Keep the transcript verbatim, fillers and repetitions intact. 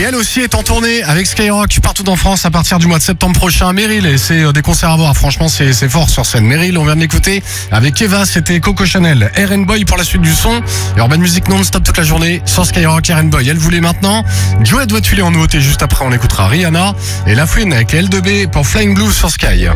elle aussi est en tournée avec Skyrock partout en France à partir du mois de septembre prochain. Meryl, et c'est des concerts à voir. Franchement, c'est, c'est fort sur scène. Meryl, on vient de l'écouter avec Eva, c'était Coco Chanel. R and Boy pour la suite du son. Et Urban Music non-stop toute la journée sur Skyrock. R and Boy, elle voulait maintenant. Joey doit tuer en nouveauté juste après. On écoutera Rihanna et La Fouine avec L deux B pour Flying Blue sur Sky.